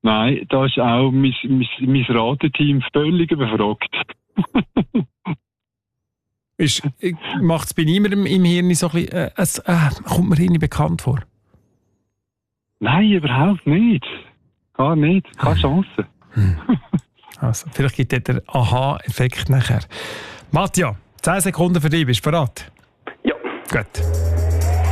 Nein, da ist auch mein Rateteam völlig überfragt. Macht es bei niemandem im Hirn so ein bisschen, kommt mir irgendwie bekannt vor? Nein, überhaupt nicht. Gar nicht. Keine Chance. Also, vielleicht gibt es der Aha-Effekt nachher. Matthias, 10 Sekunden für dich. Bist du bereit? Ja. Gut.